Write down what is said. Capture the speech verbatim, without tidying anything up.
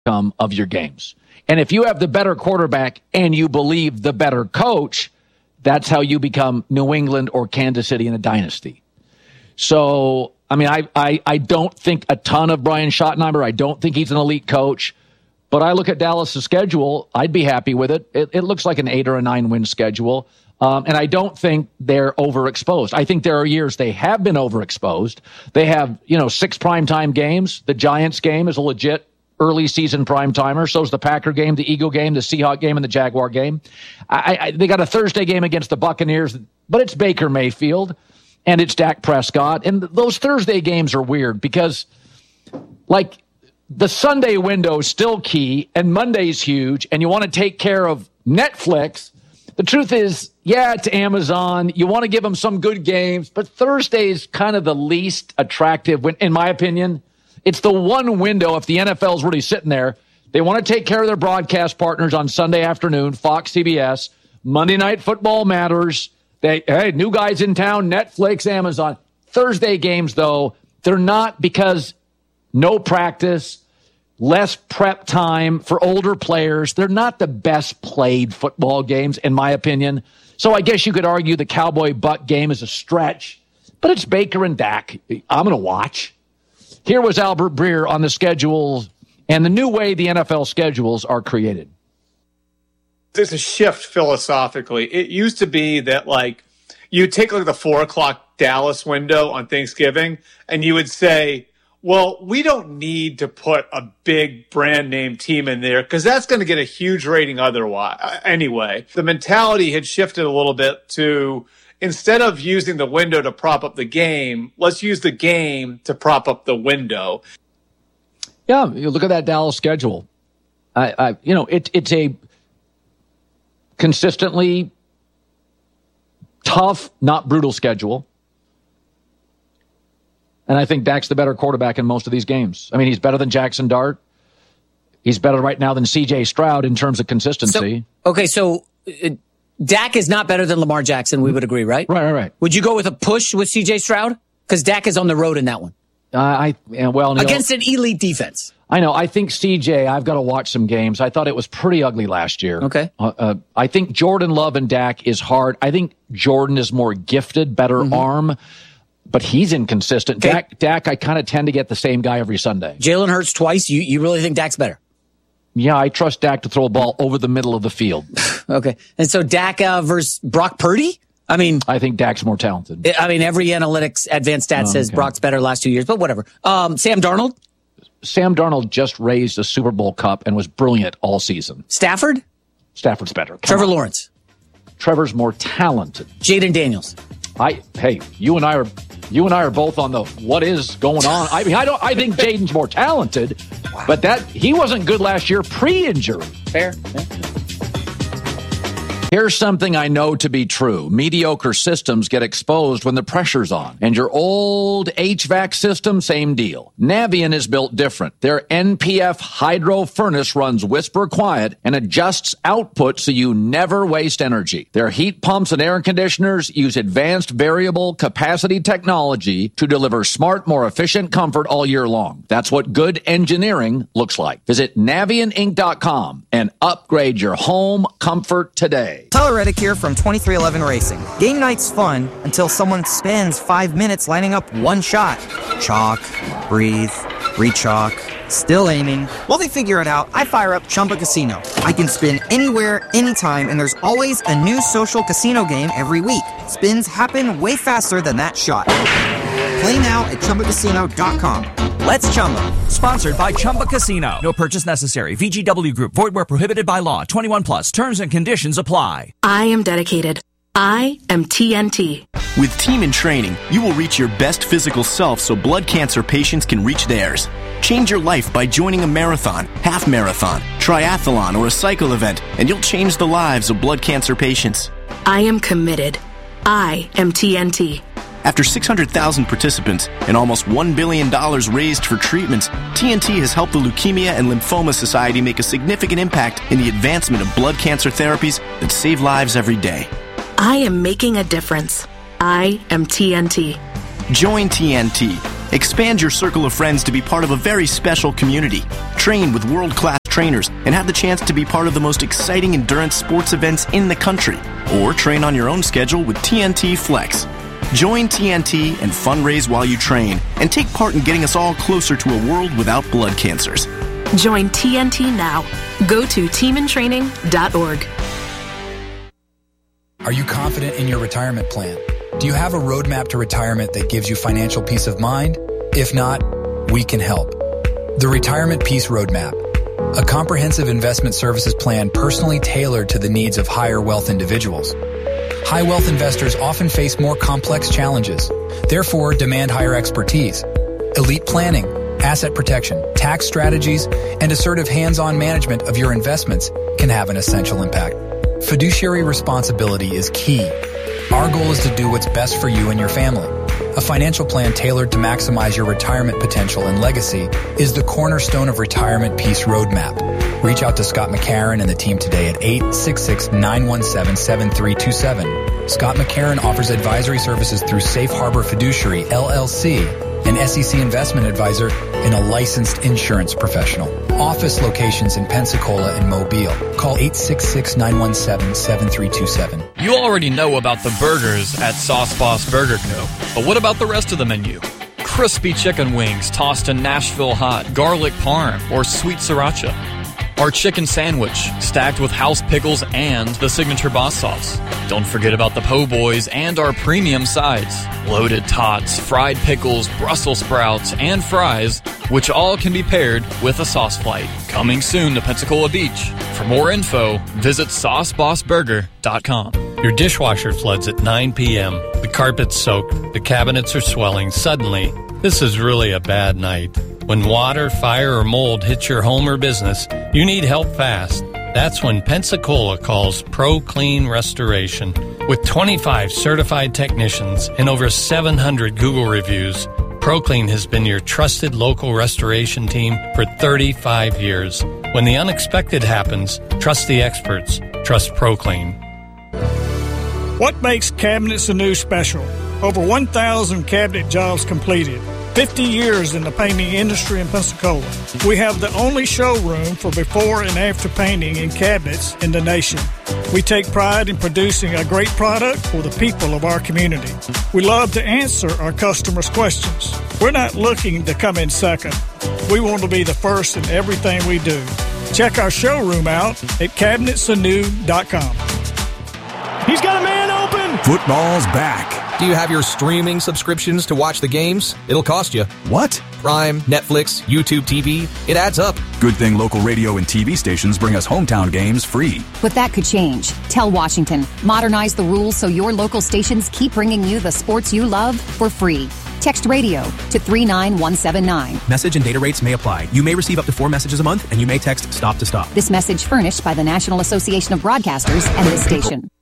outcome of your games. And if you have the better quarterback and you believe the better coach, that's how you become New England or Kansas City in a dynasty. So, I mean, I, I, I don't think a ton of Brian Schottenheimer. I don't think he's an elite coach. But I look at Dallas' schedule. I'd be happy with it. It, it looks like an eight or a nine win schedule. Um, and I don't think they're overexposed. I think there are years they have been overexposed. They have, you know, six primetime games. The Giants game is a legit early season primetimer. So is the Packer game, the Eagle game, the Seahawk game, and the Jaguar game. I, I, they got a Thursday game against the Buccaneers, but it's Baker Mayfield and it's Dak Prescott. And those Thursday games are weird because, like, the Sunday window is still key, and Monday's huge, and you want to take care of Netflix. The truth is, yeah, it's Amazon. You want to give them some good games, but Thursday is kind of the least attractive, in my opinion. It's the one window, if the N F L is really sitting there, they want to take care of their broadcast partners on Sunday afternoon, Fox, C B S. Monday Night Football matters. They, hey, new guys in town, Netflix, Amazon. Thursday games, though, they're not because no practice, less prep time for older players. They're not the best played football games, in my opinion. So I guess you could argue the Cowboy-Buck game is a stretch, but it's Baker and Dak. I'm going to watch. Here was Albert Breer on the schedule and the new way the N F L schedules are created. There's a shift philosophically. It used to be that, like, you take like the four o'clock Dallas window on Thanksgiving, and you would say, well, we don't need to put a big brand name team in there because that's going to get a huge rating otherwise. Anyway, the mentality had shifted a little bit to, instead of using the window to prop up the game, let's use the game to prop up the window. Yeah, you look at that Dallas schedule. I, I you know, it, it's a consistently tough, not brutal schedule. And I think Dak's the better quarterback in most of these games. I mean, he's better than Jackson Dart. He's better right now than C J Stroud in terms of consistency. So, okay, so uh, Dak is not better than Lamar Jackson, we would agree, right? Right, right, right. Would you go with a push with C J Stroud? Because Dak is on the road in that one. Uh, I yeah, well, no, Against an elite defense. I know. I think C J, I've got to watch some games. I thought it was pretty ugly last year. Okay. Uh, uh, I think Jordan Love and Dak is hard. I think Jordan is more gifted, better mm-hmm. arm. But he's inconsistent. Okay. Dak, Dak, I kind of tend to get the same guy every Sunday. Jalen Hurts twice. You you really think Dak's better? Yeah, I trust Dak to throw a ball over the middle of the field. Okay. And so Dak uh, versus Brock Purdy? I mean, I think Dak's more talented. I mean, every analytics advanced stat oh, says okay. Brock's better last two years, but whatever. Um, Sam Darnold? Sam Darnold just raised a Super Bowl cup and was brilliant all season. Stafford? Stafford's better. Come Trevor on. Lawrence? Trevor's more talented. Jaden Daniels? I hey, you and I are you and I are both on the what is going on. I mean, I don't. I think Jaden's more talented, wow. but that he wasn't good last year pre-injury. Fair. Fair. Here's something I know to be true. Mediocre systems get exposed when the pressure's on. And your old H V A C system, same deal. Navien is built different. Their N P F hydro furnace runs whisper quiet and adjusts output so you never waste energy. Their heat pumps and air conditioners use advanced variable capacity technology to deliver smart, more efficient comfort all year long. That's what good engineering looks like. Visit Navien Inc dot com and upgrade your home comfort today. Tyler Reddick here from twenty-three eleven Racing. Game night's fun until someone spends five minutes lining up one shot. Chalk, breathe, re-chalk, still aiming. While they figure it out, I fire up Chumba Casino. I can spin anywhere, anytime, and there's always a new social casino game every week. Spins happen way faster than that shot. Play now at Chumba Casino dot com. Let's Chumba. Sponsored by Chumba Casino. No purchase necessary. V G W Group. Void where prohibited by law. twenty-one plus. Terms and conditions apply. I am dedicated. I am T N T. With Team in Training, you will reach your best physical self so blood cancer patients can reach theirs. Change your life by joining a marathon, half marathon, triathlon, or a cycle event, and you'll change the lives of blood cancer patients. I am committed. I am T N T. After six hundred thousand participants and almost one billion dollars raised for treatments, T N T has helped the Leukemia and Lymphoma Society make a significant impact in the advancement of blood cancer therapies that save lives every day. I am making a difference. I am T N T. Join T N T. Expand your circle of friends to be part of a very special community. Train with world-class trainers and have the chance to be part of the most exciting endurance sports events in the country. Or train on your own schedule with T N T Flex. Join T N T and fundraise while you train and take part in getting us all closer to a world without blood cancers. Join T N T now. Go to team in training dot org. Are you confident in your retirement plan? Do you have a roadmap to retirement that gives you financial peace of mind? If not, we can help. The Retirement Peace Roadmap, a comprehensive investment services plan personally tailored to the needs of higher wealth individuals. High wealth investors often face more complex challenges, therefore demand higher expertise. Elite planning, asset protection, tax strategies, and assertive hands-on management of your investments can have an essential impact. Fiduciary responsibility is key. Our goal is to do what's best for you and your family. A financial plan tailored to maximize your retirement potential and legacy is the cornerstone of Retirement Peace Roadmap. Reach out to Scott McCarron and the team today at eight six six, nine one seven, seven three two seven. Scott McCarron offers advisory services through Safe Harbor Fiduciary, L L C, an S E C investment advisor, and a licensed insurance professional. Office locations in Pensacola and Mobile. Call eight six six, nine one seven, seven three two seven. You already know about the burgers at Sauce Boss Burger Co., but what about the rest of the menu? Crispy chicken wings tossed in Nashville hot, garlic parm, or sweet sriracha. Our chicken sandwich, stacked with house pickles and the signature boss sauce. Don't forget about the po' boys and our premium sides. Loaded tots, fried pickles, Brussels sprouts, and fries, which all can be paired with a sauce flight. Coming soon to Pensacola Beach. For more info, visit sauce boss burger dot com. Your dishwasher floods at nine p.m. The carpet's soaked. The cabinets are swelling. Suddenly, this is really a bad night. When water, fire, or mold hits your home or business, you need help fast. That's when Pensacola calls Pro Clean Restoration. With twenty-five certified technicians and over seven hundred Google reviews, ProClean has been your trusted local restoration team for thirty-five years. When the unexpected happens, trust the experts. Trust ProClean. What makes Cabinets Anew special? Over one thousand cabinet jobs completed. fifty years in the painting industry in Pensacola. We have the only showroom for before and after painting in cabinets in the nation. We take pride in producing a great product for the people of our community. We love to answer our customers' questions. We're not looking to come in second. We want to be the first in everything we do. Check our showroom out at cabinets anew dot com. He's got a man open! Football's back. Do you have your streaming subscriptions to watch the games? It'll cost you. What? Prime, Netflix, YouTube T V. It adds up. Good thing local radio and T V stations bring us hometown games free. But that could change. Tell Washington. Modernize the rules so your local stations keep bringing you the sports you love for free. Text radio to three nine one seven nine. Message and data rates may apply. You may receive up to four messages a month, and you may text stop to stop. This message furnished by the National Association of Broadcasters and this station.